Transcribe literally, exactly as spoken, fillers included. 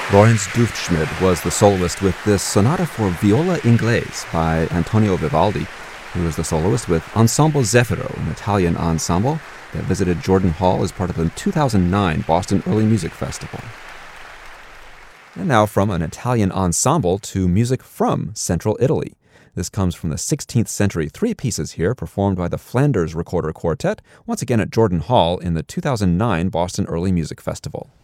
Lorenz Duftschmidt was the soloist with this Sonata for Viola Inglese by Antonio Vivaldi, who was the soloist with Ensemble Zefiro, an Italian ensemble that visited Jordan Hall as part of the two thousand nine Boston Early Music Festival. And now from an Italian ensemble to music from Central Italy. This comes from the sixteenth century, three pieces here performed by the Flanders Recorder Quartet, once again at Jordan Hall in the two thousand nine Boston Early Music Festival.